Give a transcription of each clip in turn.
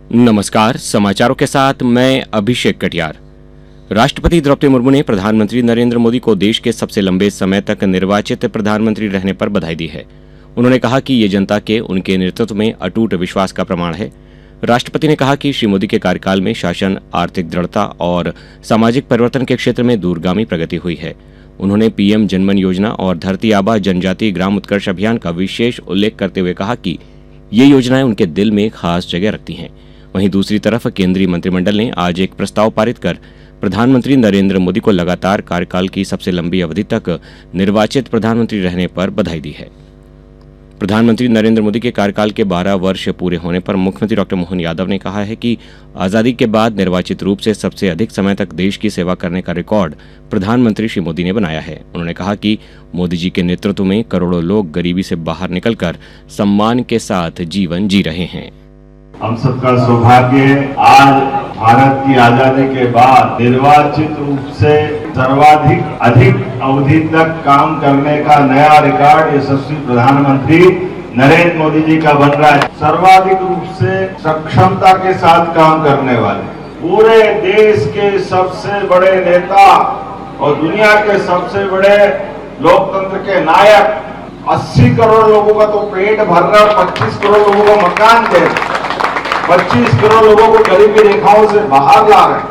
नमस्कार, समाचारों के साथ मैं अभिषेक कटियार। राष्ट्रपति द्रौपदी मुर्मू ने प्रधानमंत्री नरेंद्र मोदी को देश के सबसे लंबे समय तक निर्वाचित प्रधानमंत्री रहने पर बधाई दी है। उन्होंने कहा कि ये जनता के उनके नेतृत्व में अटूट विश्वास का प्रमाण है। राष्ट्रपति ने कहा कि श्री मोदी के कार्यकाल में शासन, आर्थिक दृढ़ता और सामाजिक परिवर्तन के क्षेत्र में दूरगामी प्रगति हुई है। उन्होंने पीएम जनमन योजना और धरती आबा जनजातीय ग्राम उत्कर्ष अभियान का विशेष उल्लेख करते हुए कहा कि ये योजनाएं उनके दिल में खास जगह रखती हैं। वहीं दूसरी तरफ केंद्रीय मंत्रिमंडल ने आज एक प्रस्ताव पारित कर प्रधानमंत्री नरेंद्र मोदी को लगातार कार्यकाल की सबसे लंबी अवधि तक निर्वाचित प्रधानमंत्री रहने पर बधाई दी है। प्रधानमंत्री नरेंद्र मोदी के कार्यकाल के 12 वर्ष पूरे होने पर मुख्यमंत्री डॉक्टर मोहन यादव ने कहा है कि आजादी के बाद निर्वाचित रूप से सबसे अधिक समय तक देश की सेवा करने का रिकॉर्ड प्रधानमंत्री श्री मोदी ने बनाया है। उन्होंने कहा कि मोदी जी के नेतृत्व में करोड़ों लोग गरीबी से बाहर निकलकर सम्मान के साथ जीवन जी रहे हैं। हम सबका सौभाग्य है, आज भारत की आजादी के बाद निर्वाचित रूप से अधिक अवधि तक काम करने का नया रिकॉर्ड यशस्वी प्रधानमंत्री नरेंद्र मोदी जी का बन रहा है। सर्वाधिक रूप से सक्षमता के साथ काम करने वाले पूरे देश के सबसे बड़े नेता और दुनिया के सबसे बड़े लोकतंत्र के नायक, 80 करोड़ लोगों का तो पेट भर रहा है, 25 करोड़ लोगों को मकान दे, 25 करोड़ लोगों को गरीबी रेखाओं से बाहर ला रहे हैं।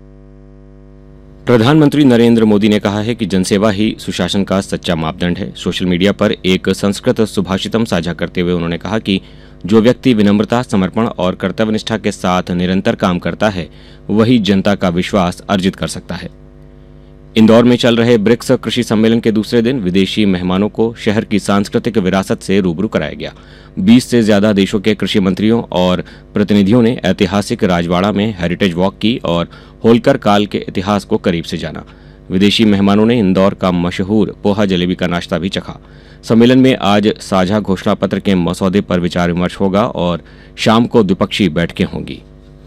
प्रधानमंत्री नरेंद्र मोदी ने कहा है कि जनसेवा ही सुशासन का सच्चा मापदंड है। सोशल मीडिया पर एक संस्कृत सुभाषितम साझा करते हुए उन्होंने कहा कि जो व्यक्ति विनम्रता, समर्पण और कर्तव्यनिष्ठा के साथ निरंतर काम करता है, वही जनता का विश्वास अर्जित कर सकता है। इंदौर में चल रहे ब्रिक्स कृषि सम्मेलन के दूसरे दिन विदेशी मेहमानों को शहर की सांस्कृतिक विरासत से रूबरू कराया गया। 20 से ज्यादा देशों के कृषि मंत्रियों और प्रतिनिधियों ने ऐतिहासिक राजवाड़ा में हेरिटेज वॉक की और होलकर काल के इतिहास को करीब से जाना। विदेशी मेहमानों ने इंदौर का मशहूर पोहा जलेबी का नाश्ता भी चखा। सम्मेलन में आज साझा घोषणा पत्र के मसौदे पर विचार विमर्श होगा और शाम को द्विपक्षीय बैठकें होंगी।